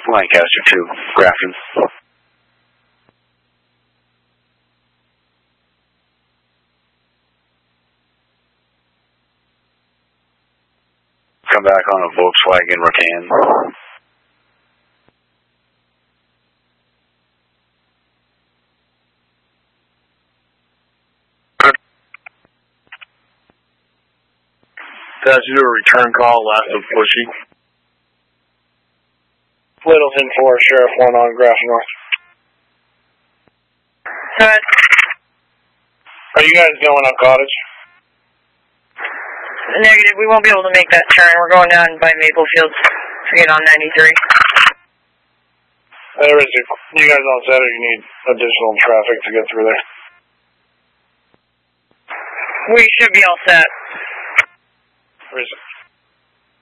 Lancaster 2, Grafton. Come back on a Volkswagen Rattan. Did you do a return call last of Bushy? Littleton 4, Sheriff 1 on Grafton North. Go ahead. Are you guys going up Cottage? Negative, we won't be able to make that turn. We're going down by Maple Fields to get on 93. You guys all set or you need additional traffic to get through there? We should be all set. Where is it?